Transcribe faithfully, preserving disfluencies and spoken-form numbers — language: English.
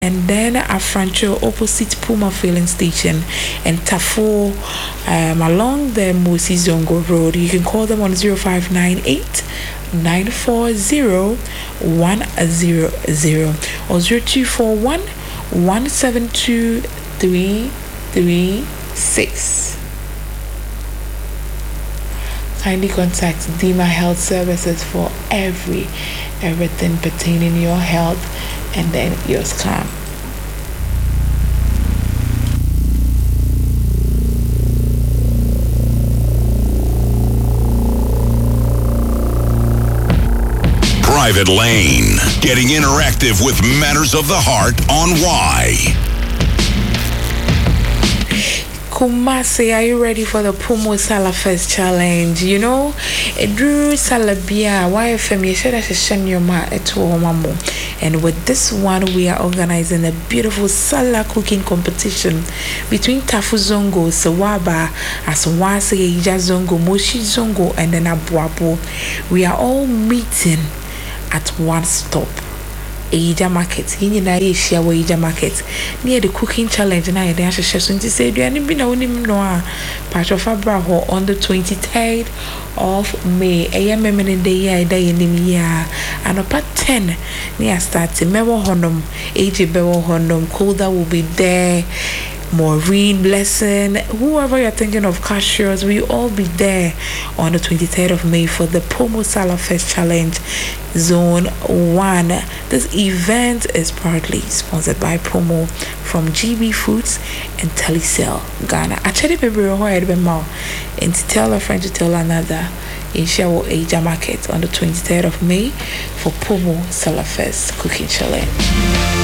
and then Afrancho opposite Puma filling station, and Tafo um, along the Musi Zongo Road. You can call them on zero five nine eight nine four zero one zero zero or zero two four one one seven two three three six. Kindly contact Dima Health Services for every everything pertaining your health and then your scam. Private Lane, getting interactive with matters of the heart on Y. Kumasi, are you ready for the Pomo Salah Fest Challenge? You know, it drew Salabia, Y F M, you said I should send your ma to Mamo. And with this one, we are organizing a beautiful Salah cooking competition between Tafu Zongo, Sawaba, Aswase, Ija Zongo, Moshi Zongo, and then Abuabo. We are all meeting at one stop. Ija Market. Hini na ye share wa Ija Market. Near the cooking challenge na ye de ahye so nti say duane bi na wonim no a patch of abraho on the twenty-third of May. Eye memene de ye da ye nim ya. Anopa ten near start mewo honom. Age bewo honom. Kolda will be there. Maureen, Blessing, whoever you're thinking of, cashiers, we all be there on the twenty-third of May for the Pomo Salah Fest Challenge Zone one. This event is proudly sponsored by Pomo from G B Foods and Telecel Ghana. Actually, people are here to be and to tell a friend to tell another in Shawo Aja Market on the twenty-third of May for Pomo Salah Fest Cooking Challenge.